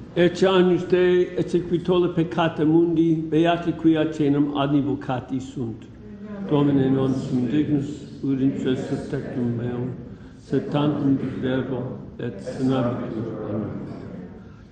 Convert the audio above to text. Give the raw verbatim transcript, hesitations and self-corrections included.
Ecce agnus Dei, et sequitola peccata mundi, beati qui acenam advocati sunt. Domine non sum dignus, urint resurrectum meum, sed tantum verbo et senabitur. Amen.